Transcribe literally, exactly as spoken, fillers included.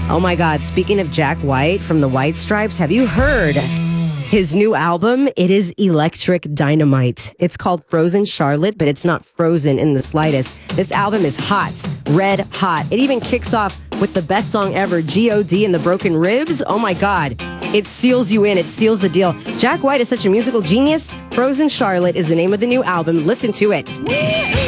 Oh my God, speaking of Jack White from the White Stripes, have you heard his new album? It is electric dynamite. It's called Frozen Charlotte, but it's not frozen in the slightest. This album is hot, red hot. It even kicks off with the best song ever, G O D and the Broken Ribs. Oh my God. It seals you in. It seals the deal. Jack White is such a musical genius. Frozen Charlotte is the name of the new album. Listen to it.